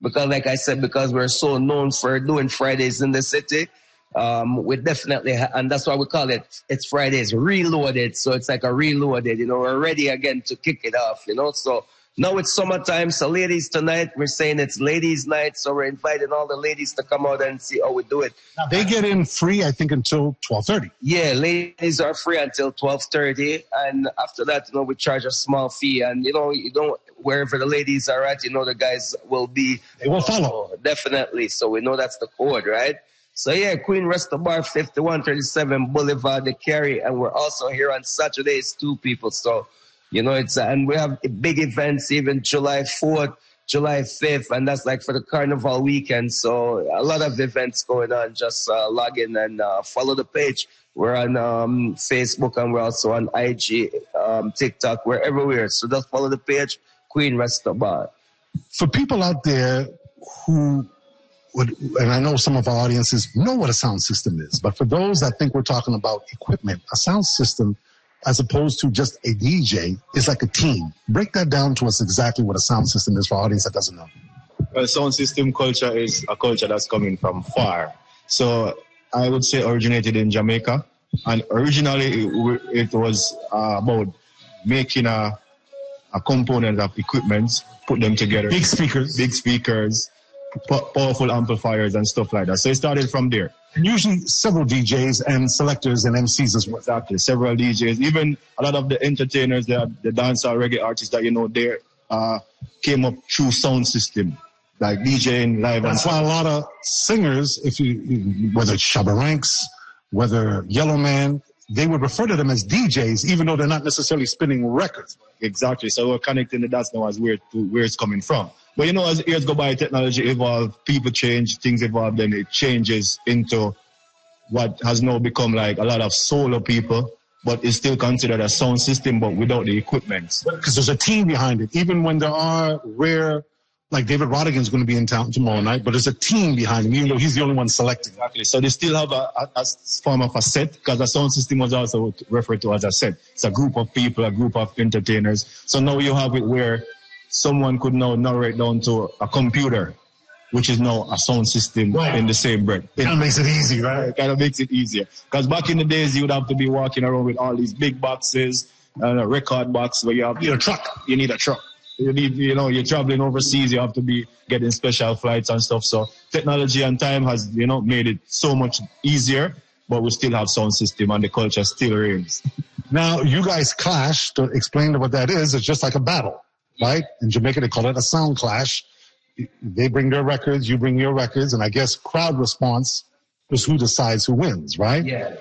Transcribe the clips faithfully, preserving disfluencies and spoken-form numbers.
because like I said, because we're so known for doing Fridays in the city, um, we definitely, ha- and that's why we call it, it's Fridays Reloaded. So it's like a reloaded, you know, we're ready again to kick it off, you know. So now it's summertime. So ladies tonight, we're saying it's ladies night. So we're inviting all the ladies to come out and see how we do it. Now they get in free, I think, until twelve thirty. Yeah, ladies are free until twelve thirty. And after that, you know, we charge a small fee. And, you know, you don't, wherever the ladies are at, you know, the guys will be. They will follow. Oh, definitely. So we know that's the code, right? So, yeah, Queen Resta Bar, fifty-one thirty-seven Boulevard, the Cary. And we're also here on Saturdays, too, people. So, you know, it's, and we have big events, even July fourth, July fifth, and that's like for the Carnival weekend. So a lot of events going on. Just uh, log in and uh, follow the page. We're on um, Facebook and we're also on I G, um, TikTok, we're everywhere. So just follow the page, Queen Resta Bar. For people out there who would, and I know some of our audiences know what a sound system is, but for those that think we're talking about equipment, a sound system, as opposed to just a D J, is like a team. Break that down to us exactly what a sound system is for our audience that doesn't know. Well, sound system culture is a culture that's coming from far. So I would say originated in Jamaica. And originally it, it was uh, about making a, a component of equipment, put them together. Big speakers. Big speakers, p- powerful amplifiers and stuff like that. So it started from there. And usually several D Js and selectors and M Cs as well. Exactly, several D Js. Even a lot of the entertainers, the, the dancehall reggae artists that you know, they uh, came up through sound system, like DJing live. That's why a lot of singers, if you, whether it's Shabba Ranks, whether Yellowman, they would refer to them as D Js, even though they're not necessarily spinning records. Exactly. So we're connecting the dots now as where, to where it's coming from. But you know, as years go by, technology evolves, people change, things evolve, then it changes into what has now become like a lot of solo people, but it's still considered a sound system, but without the equipment. Because there's a team behind it. Even when there are rare, like David Rodigan's going to be in town tomorrow night, but there's a team behind him, even though he's the only one selecting. Exactly. So they still have a, a, a form of a set, because a sound system was also referred to as a set. It's a group of people, a group of entertainers. So now you have it where someone could now narrate down to a computer, which is now a sound system right. in the same breath. It kind of makes it easy, right? It kind of makes it easier. Because back in the days, you would have to be walking around with all these big boxes and a record box where you have... You need a truck. You need a truck. You need, you know, you're traveling overseas, you have to be getting special flights and stuff. So technology and time has, you know, made it so much easier, but we still have sound system and the culture still reigns. Now, you guys clash. To explain what that is, it's just like a battle. Right? In Jamaica, they call it a sound clash. They bring their records, you bring your records, and I guess crowd response is who decides who wins, right? Yeah.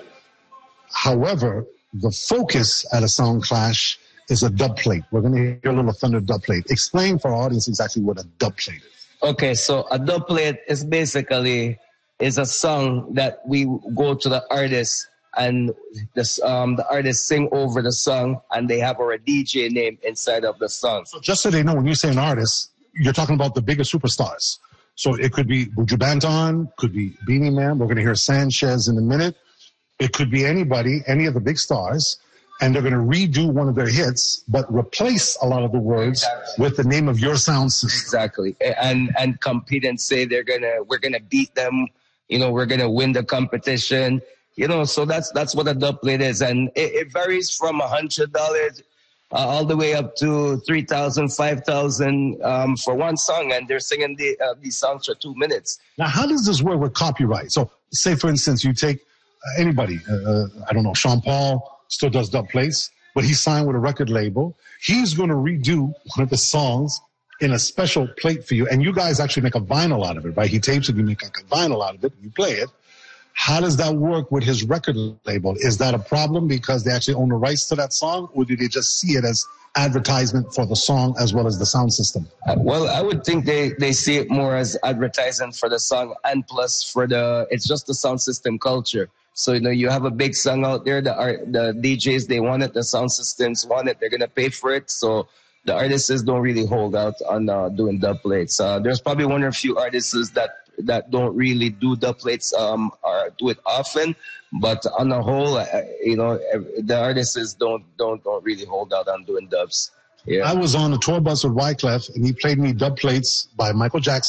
However, the focus at a sound clash is a dub plate. We're going to hear a little Thunder dub plate. Explain for our audience exactly what a dub plate is. Okay, so a dub plate is basically is a song that we go to the artist and this, um, the artists sing over the song, and they have our D J name inside of the song. So just so they know, when you say an artist, you're talking about the bigger superstars. So it could be Buju Banton, could be Beanie Man. We're going to hear Sanchez in a minute. It could be anybody, any of the big stars, and they're going to redo one of their hits, but replace a lot of the words exactly. with the name of your sound system. Exactly, and and compete and say they're gonna we're gonna beat them. You know, we're gonna win the competition. You know, so that's that's what a dub plate is, and it, it varies from a hundred dollars uh, all the way up to three thousand, five thousand um, for one song, and they're singing the, uh, these songs for two minutes. Now, how does this work with copyright? So, say for instance, you take uh, anybody, uh, I don't know, Sean Paul still does dub plates, but he's signed with a record label. He's going to redo one of the songs in a special plate for you, and you guys actually make a vinyl out of it, right? He tapes it, you make like a vinyl out of it, you play it. How does that work with his record label? Is that a problem because they actually own the rights to that song, or do they just see it as advertisement for the song as well as the sound system? Uh, well, I would think they, they see it more as advertising for the song, and plus for the, it's just the sound system culture. So, you know, you have a big song out there, the art, the D Js, they want it, the sound systems want it, they're going to pay for it. So the artists don't really hold out on uh, doing dub plates. Uh, there's probably one or a few artists that that don't really do dub plates um, or do it often, but on the whole, uh, you know, the artists don't don't don't really hold out on doing dubs. Yeah. I was on a tour bus with Wyclef, and he played me dub plates by Michael Jackson.